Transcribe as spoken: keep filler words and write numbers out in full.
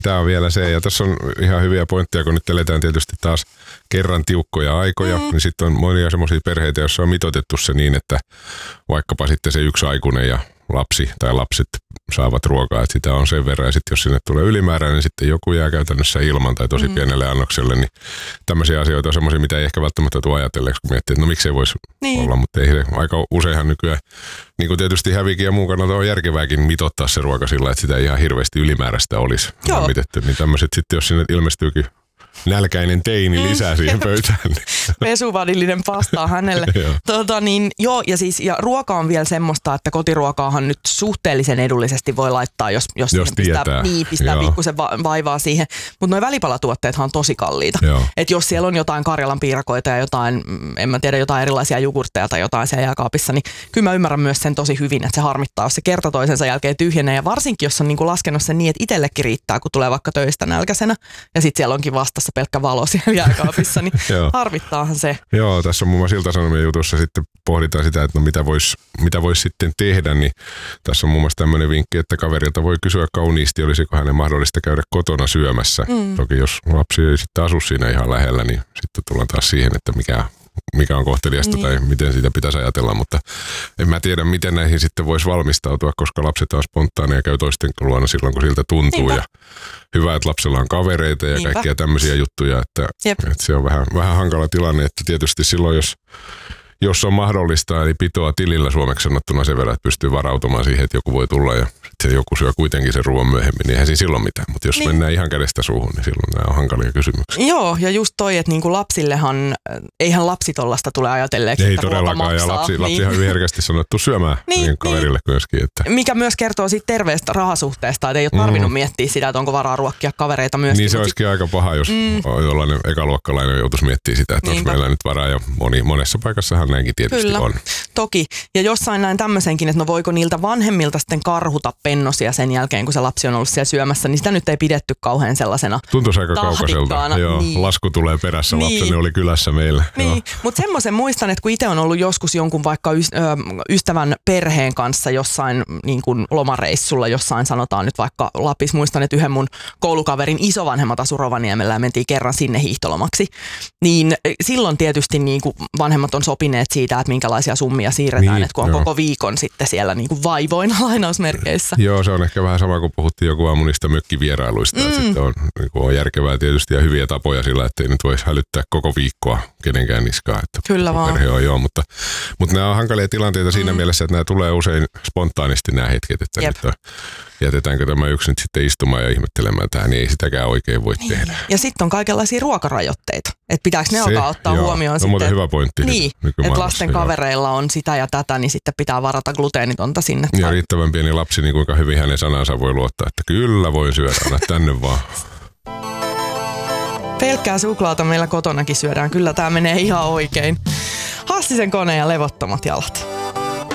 Tämä on vielä se, ja tässä on ihan hyviä pointteja, kun nyt eletään tietysti taas kerran tiukkoja aikoja, mm. niin sitten on monia semmoisia perheitä, joissa on mitoitettu se niin, että vaikkapa sitten se yksi aikuinen ja lapsi tai lapset saavat ruokaa, että sitä on sen verran, ja sitten jos sinne tulee ylimääräinen, niin sitten joku jää käytännössä ilman tai tosi mm. pienelle annokselle, niin tämmöisiä asioita on semmoisia, mitä ei ehkä välttämättä tule ajatelleeksi, kun miettii, että no miksei voisi niin. olla, mutta ei aika useinhan nykyään, niin kuin tietysti hävikin ja muun kannalta on järkevääkin mitottaa se ruoka sillä, että sitä ei ihan hirveästi ylimääräistä olisi lämmitetty, niin tämmöiset sitten, jos sinne ilmestyykin nälkäinen teini lisää siihen pöytään. Pesuvadillinen pastaa hänelle. tota, niin, joo, ja siis ja ruoka on vielä semmoista, että kotiruokaahan nyt suhteellisen edullisesti voi laittaa, jos, jos, jos pistää, niin, pistää pikkusen va- vaivaa siihen. Mutta nuo välipalatuotteethan on tosi kalliita. Että jos siellä on jotain Karjalan piirakoita ja jotain, en mä tiedä, jotain erilaisia jogurtteja tai jotain siellä jääkaapissa, niin kyllä mä ymmärrän myös sen tosi hyvin, että se harmittaa, jos se kerta toisensa jälkeen tyhjenee. Ja varsinkin, jos on niinku laskenut sen niin, että itsellekin riittää, kun tulee vaikka töistä nälkäisenä. Ja sitten siellä onkin vasta pelkkä valo siellä jääkaapissa, niin harmittaahan se. Joo, tässä on muun muassa Ilta-Sanomien jutussa sitten pohditaan sitä, että no mitä voisi mitä vois sitten tehdä, niin tässä on muun muassa tämmöinen vinkki, että kaverilta voi kysyä kauniisti, olisiko hänen mahdollista käydä kotona syömässä. Mm. Toki jos lapsi ei sitten asu siinä ihan lähellä, niin sitten tullaan taas siihen, että mikä mikä on kohteliasta niin. tai miten sitä pitäisi ajatella, mutta en mä tiedä, miten näihin sitten voisi valmistautua, koska lapset on spontaaneja ja käy toisten luona silloin, kun siltä tuntuu. Niinpä. Ja hyvä, että lapsella on kavereita ja Niinpä. kaikkia tämmöisiä juttuja, että, että se on vähän, vähän hankala tilanne, että tietysti silloin, jos Jos on mahdollista, eli pitoa tilillä suomeksi sanottuna sen verran, että pystyy varautumaan siihen, että joku voi tulla ja sitten joku syö kuitenkin sen ruoan myöhemmin, niin eihän siinä silloin mitään. Mutta jos niin. mennään ihan kädestä suuhun, niin silloin nämä on hankalia kysymyksiä. Joo, ja just toi, että niinku lapsillehan, eihän lapsi tollasta tule ajatelleeksi, ei että ruoka maksaa. Ja lapsi, niin. lapsihan hyvin herkästi sanottu syömään niin, niin kaverille niin. myöskin. Että. Mikä myös kertoo siitä terveestä rahasuhteesta, että ei ole tarvinnut mm. miettiä sitä, että onko varaa ruokkia kavereita myöskin. Niin se olisikin sit aika paha, jos mm. jollainen ekaluokkalainen joutuisi miettimään sitä, että onko meillä nyt varaa. Ja moni, monessa paikassahan näinkin tietysti Kyllä. on. Toki. Ja jossain näin tämmöisenkin, että no voiko niiltä vanhemmilta sitten karhuta pennosia sen jälkeen, kun se lapsi on ollut siellä syömässä, niin sitä nyt ei pidetty kauhean sellaisena tuntuisi aika kaukaiselta. Joo, niin. Lasku tulee perässä, niin. lapseni oli kylässä meillä. Niin, mutta semmoisen muistan, että kun itse on ollut joskus jonkun vaikka ystävän perheen kanssa jossain niin kuin lomareissulla, jossain sanotaan nyt vaikka Lapissa, muistan, että yhden mun koulukaverin isovanhemmat asu Rovaniemellä ja mentiin kerran sinne hiihtolomaksi, niin silloin tietysti niin kuin vanhemmat on sopineet siitä, että minkälaisia summia siirretään, niin, että kun on joo. koko viikon sitten siellä niin kuin vaivoina lainausmerkeissä. Joo, se on ehkä vähän sama kuin puhuttiin joku aamu niistä mökkivierailuista. Mm. Sitten on, niin on järkevää tietysti ja hyviä tapoja sillä, että ei nyt voisi hälyttää koko viikkoa kenenkään niskaa. Että Kyllä vaan. Perhe on joo, mutta, mutta nämä on hankalia tilanteita siinä mm. mielessä, että nämä tulee usein spontaanisti nämä hetket, että nyt on, jätetäänkö tämä yksi nyt sitten istumaan ja ihmettelemään tähän, niin ei sitäkään oikein voi niin. tehdä. Ja sitten on kaikenlaisia ruokarajoitteita, että pitääkö ne se, alkaa ottaa joo. huomioon no, sitten. Muuten hyvä pointti. Niin, että lasten joo. kavereilla on sitä ja tätä, niin sitten pitää varata gluteenitonta sinne. Ja riittävän pieni lapsi, niin kuinka hyvin hänen sanansa voi luottaa, että kyllä voin syödä, anna tänne vaan. Pelkkää suklaata meillä kotonakin syödään, kyllä tää menee ihan oikein. Hassisen kone ja levottomat jalat.